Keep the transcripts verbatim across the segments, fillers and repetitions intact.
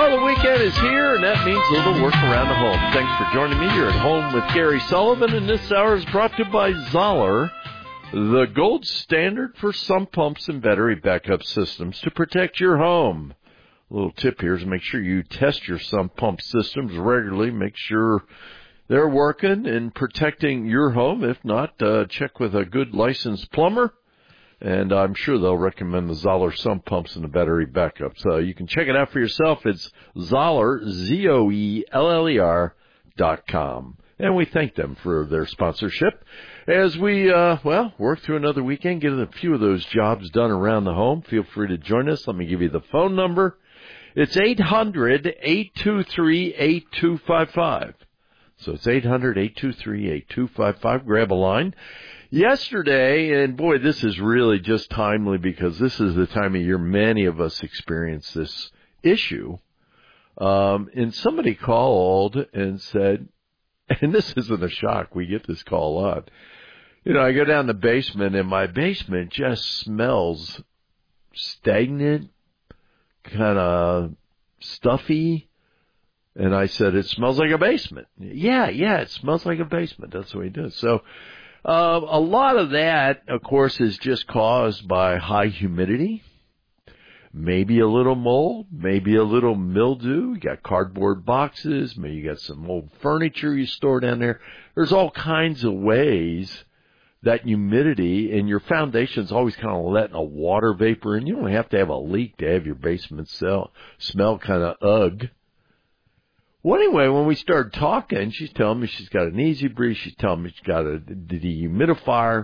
Well, the weekend is here, and that means a little work around the home. Thanks for joining me. You're at home with Gary Sullivan, and this hour is brought to you by Zoller, the gold standard for sump pumps and battery backup systems to protect your home. A little tip here is make sure you test your sump pump systems regularly. Make sure they're working and protecting your home. If not, uh, check with a good licensed plumber. And I'm sure they'll recommend the Zoller sump pumps and the battery backups. Uh, you can check it out for yourself. It's Zoller, Z O E L L E R dot com. And we thank them for their sponsorship as we, uh, well, work through another weekend, get a few of those jobs done around the home. Feel free to join us. Let me give you the phone number. It's eight hundred, eight two three, eight two five five. So it's eight hundred, eight two three, eight two five five. Grab a line. Yesterday, and boy, this is really just timely because this is the time of year many of us experience this issue. Um, and somebody called and said, and this isn't a shock, we get this call a lot. You know, I go down the basement and my basement just smells stagnant, kind of stuffy. And I said, it smells like a basement. Yeah, yeah, it smells like a basement. That's what he does. So, Uh, a lot of that, of course, is just caused by high humidity, maybe a little mold, maybe a little mildew. You got cardboard boxes, maybe you got some old furniture you store down there. There's all kinds of ways that humidity and your foundation's always kind of letting a water vapor in. You don't have to have a leak to have your basement smell, smell kind of ugh. Well, anyway, when we started talking, she's telling me she's got an Easy Breeze. She's telling me she's got a dehumidifier.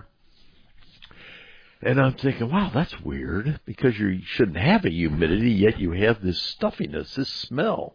And I'm thinking, wow, that's weird because you shouldn't have a humidity, yet you have this stuffiness, this smell.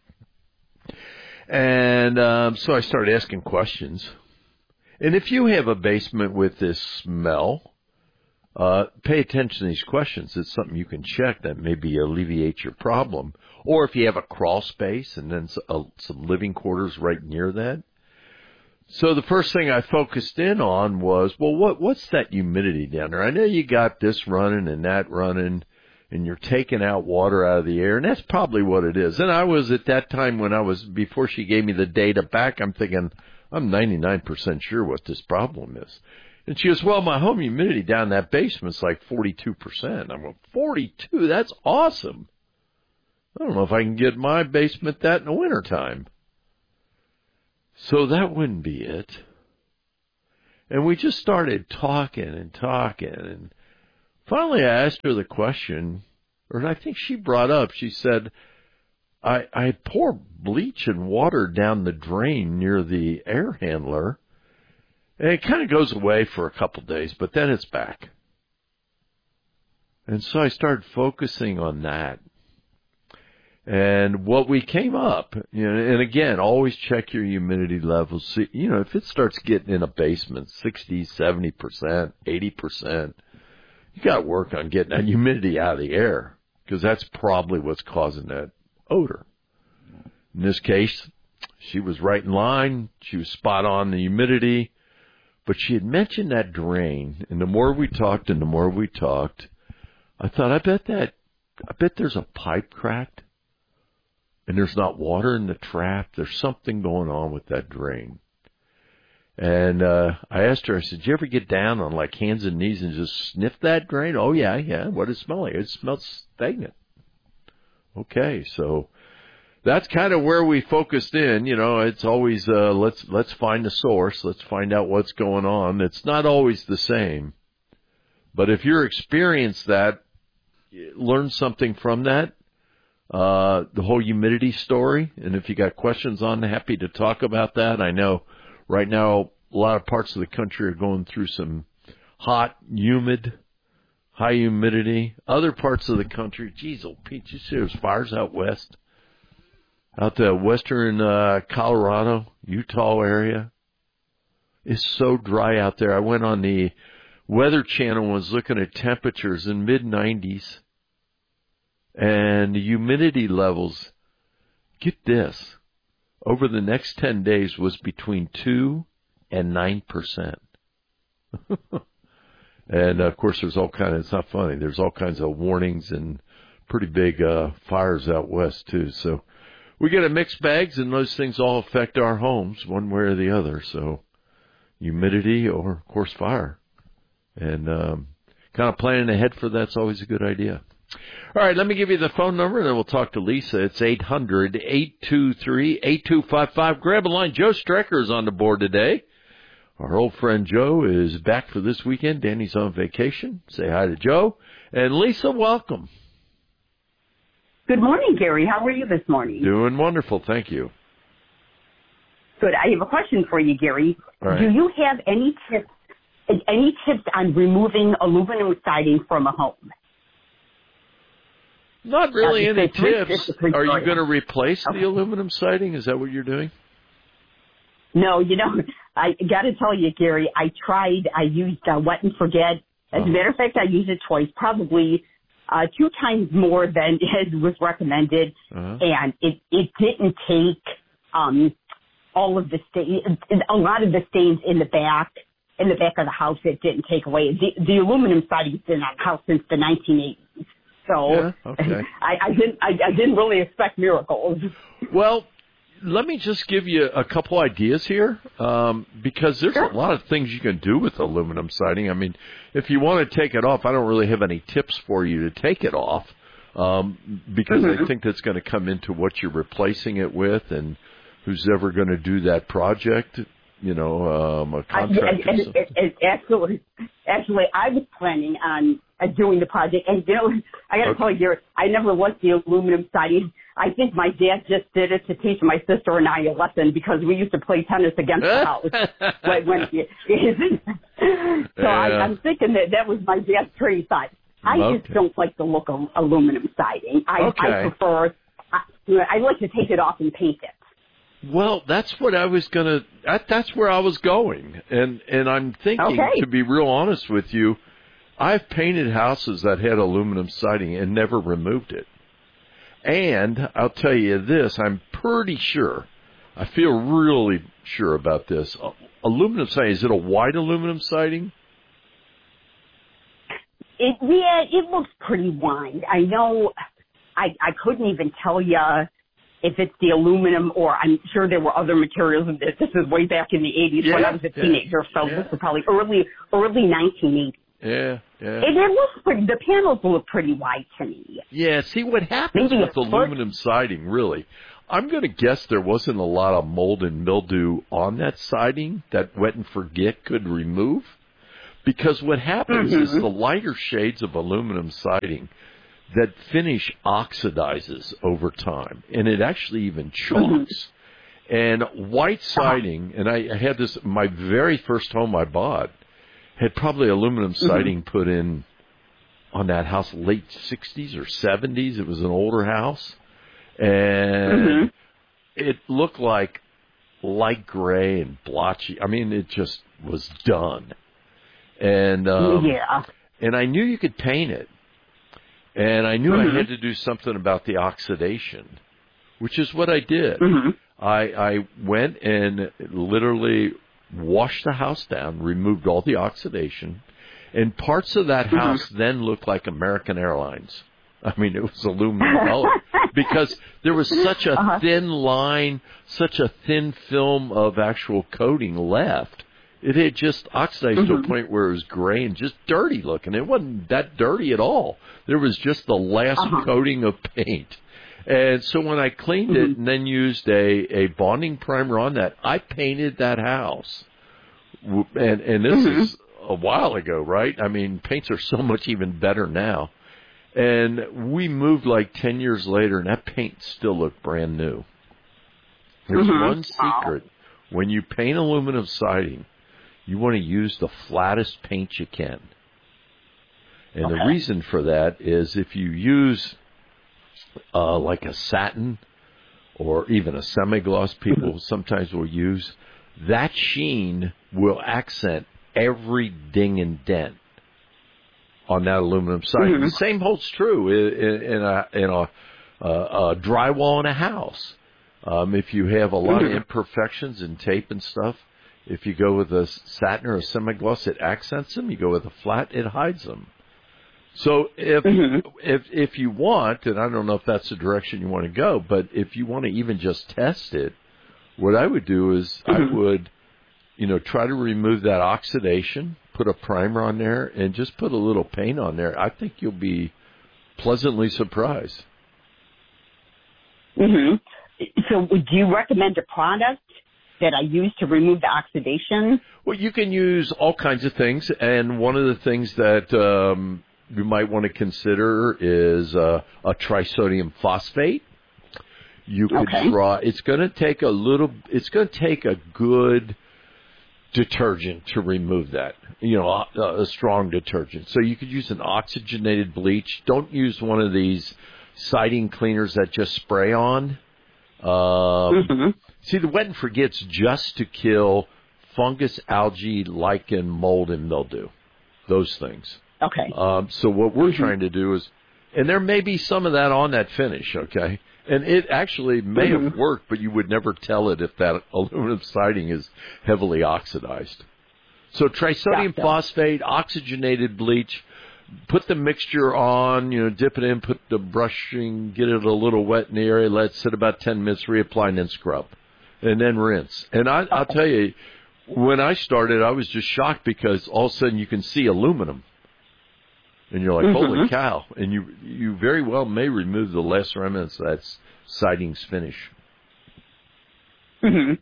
And um, so I started asking questions. And if you have a basement with this smell, uh, pay attention to these questions. It's something you can check that maybe alleviates your problem. Or if you have a crawl space and then some living quarters right near that. So the first thing I focused in on was, well, what what's that humidity down there? I know you got this running and that running, and you're taking out water out of the air, and that's probably what it is. And I was at that time when I was, before she gave me the data back, I'm thinking, I'm ninety-nine percent sure what this problem is. And she goes, well, my home humidity down in that basement's like forty-two percent. I'm going, forty-two? That's awesome. I don't know if I can get my basement that in the wintertime. So that wouldn't be it. And we just started talking and talking. And finally I asked her the question, or I think she brought up, she said, I, I pour bleach and water down the drain near the air handler, and it kind of goes away for a couple days, but then it's back. And so I started focusing on that. And what we came up, you know, and again, always check your humidity levels. See, you know, if it starts getting in a basement, sixty, seventy percent, eighty percent, you got to work on getting that humidity out of the air because that's probably what's causing that odor. In this case, she was right in line. She was spot on the humidity, but she had mentioned that drain. And the more we talked and the more we talked, I thought, I bet that, I bet there's a pipe cracked. And there's not water in the trap. There's something going on with that drain. And uh I asked her, I said, did you ever get down on like hands and knees and just sniff that drain? Oh, yeah, yeah. What does it smell like? It smells stagnant. Okay, so that's kind of where we focused in. You know, it's always, uh let's let's find the source. Let's find out what's going on. It's not always the same. But if you're experienced that, learn something from that. Uh, the whole humidity story, and if you got questions on, happy to talk about that. I know right now a lot of parts of the country are going through some hot, humid, high humidity. Other parts of the country, geez, oh Pete, you see there's fires out west, out the western uh, Colorado, Utah area. It's so dry out there. I went on the Weather Channel and was looking at temperatures in mid nineties. And the humidity levels, get this, over the next ten days was between two and nine percent. And, of course, there's all kinds of, it's not funny, there's all kinds of warnings and pretty big uh, fires out west, too. So we get a mixed bags, and those things all affect our homes one way or the other. So humidity or, of course, fire. And um, kind of planning ahead for that's always a good idea. All right, let me give you the phone number, and then we'll talk to Lisa. It's eight hundred, eight two three, eight two five five. Grab a line. Joe Strecker is on the board today. Our old friend Joe is back for this weekend. Danny's on vacation. Say hi to Joe. And Lisa, welcome. Good morning, Gary. How are you this morning? Doing wonderful, thank you. Good. I have a question for you, Gary. Right. Do you have any tips, any tips on removing aluminum siding from a home? Not really uh, any three, tips. Are you going to replace okay. the aluminum siding? Is that what you're doing? No, you know, I got to tell you, Gary, I tried, I used uh, Wet and Forget. As uh-huh. a matter of fact, I used it twice, probably uh, two times more than it was recommended. Uh-huh. And it, it didn't take um, all of the stains, a lot of the stains in the back, in the back of the house, it didn't take away. The, the aluminum siding's been on the house since the nineteen eighties. So yeah, okay. I, I didn't, I, I didn't really expect miracles. Well, let me just give you a couple ideas here, um, because there's sure. a lot of things you can do with aluminum siding. I mean, if you want to take it off, I don't really have any tips for you to take it off, um, because mm-hmm. I think that's going to come into what you're replacing it with and who's ever going to do that project, you know, um, a contractor. I, I, I, I, actually, actually, I was planning on uh, doing the project, and, you know, I got to okay. tell you, Gary, I never liked the aluminum siding. I think my dad just did it to teach my sister and I a lesson because we used to play tennis against the house. when, when, so yeah. I, I'm thinking that that was my dad's trade side. I okay. just don't like the look of aluminum siding. I, okay. I prefer, I, you know, I like to take it off and paint it. Well, that's what I was going to, that, that's where I was going. And, and I'm thinking, okay. to be real honest with you, I've painted houses that had aluminum siding and never removed it. And I'll tell you this, I'm pretty sure, I feel really sure about this. Aluminum siding, is it a white aluminum siding? It, yeah, it looks pretty wide. I know, I, I couldn't even tell you if it's the aluminum or I'm sure there were other materials. This, this is way back in the eighties yeah, when I was a teenager, yeah, so yeah. this was probably early, early nineteen eighties. Yeah, yeah. It, it looks pretty, the panels look pretty white to me. Yeah, see what happens Maybe with aluminum siding, really. I'm going to guess there wasn't a lot of mold and mildew on that siding that Wet and Forget could remove. Because what happens mm-hmm. is the lighter shades of aluminum siding, that finish oxidizes over time, and it actually even chalks. Mm-hmm. And white siding, and I, I had this, my very first home I bought, had probably aluminum siding mm-hmm. put in on that house late sixties or seventies. It was an older house. And mm-hmm. it looked like light gray and blotchy. I mean, it just was done. And um, yeah. and I knew you could paint it. And I knew mm-hmm. I had to do something about the oxidation, which is what I did. Mm-hmm. I, I went and literally washed the house down, removed all the oxidation, and parts of that house mm-hmm. then looked like American Airlines. I mean, it was aluminum color because there was such a uh-huh. thin line, such a thin film of actual coating left. It had just oxidized mm-hmm. to a point where it was gray and just dirty looking. It wasn't that dirty at all. There was just the last uh-huh. coating of paint. And so when I cleaned mm-hmm. it and then used a, a bonding primer on that, I painted that house. And, and this mm-hmm. is a while ago, right? I mean, paints are so much even better now. And we moved like ten years later, and that paint still looked brand new. There's mm-hmm. one secret. Wow. When you paint aluminum siding, you want to use the flattest paint you can. And okay. the reason for that is if you use uh, like a satin or even a semi-gloss people sometimes will use, that sheen will accent every ding and dent on that aluminum siding. Mm-hmm. The same holds true in, in a, in a, a, a drywall in a house. Um, if you have a lot mm-hmm. of imperfections in tape and stuff, if you go with a satin or a semi-gloss, it accents them. You go with a flat, it hides them. So if Mm-hmm. if if you want, and I don't know if that's the direction you want to go, but if you want to even just test it, what I would do is Mm-hmm. I would, you know, try to remove that oxidation, put a primer on there, and just put a little paint on there. I think you'll be pleasantly surprised. Mm-hmm. So would you recommend a product that I use to remove the oxidation? Well, you can use all kinds of things, and one of the things that um, you might want to consider is uh, a trisodium phosphate. You could Okay. draw. It's going to take a little. It's going to take a good detergent to remove that. You know, a, a strong detergent. So you could use an oxygenated bleach. Don't use one of these siding cleaners that just spray on. Um, Mm-hmm. See, the wet and forget's just to kill fungus, algae, lichen, mold, and mildew. Those things. Okay. Um, so what we're Mhm. trying to do is, and there may be some of that on that finish, okay? And it actually may Mhm. have worked, but you would never tell it if that aluminum siding is heavily oxidized. So trisodium Gotcha. phosphate, oxygenated bleach, put the mixture on, you know, dip it in, put the brushing, get it a little wet in the area, let it sit about ten minutes, reapply, and then scrub. And then rinse. And I, I'll tell you, when I started, I was just shocked because all of a sudden you can see aluminum. And you're like, Mhm. holy cow. And you you very well may remove the last remnants of that siding's finish. Mm-hmm.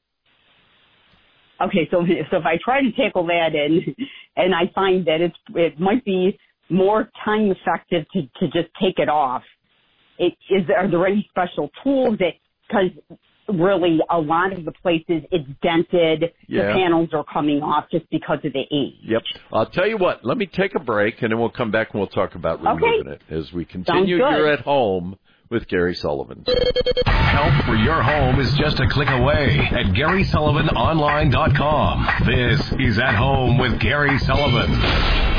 Okay, so so if I try to tackle that and and I find that it's it might be more time effective to to just take it off, it, is are there any special tools that, because really a lot of the places it's dented, Yeah. the panels are coming off just because of the age. Yep. I'll tell you what, let me take a break and then we'll come back and we'll talk about removing it as we continue Sounds good. here at home with Gary Sullivan. Help for your home is just a click away at Gary Sullivan Online dot com. This is At Home with Gary Sullivan.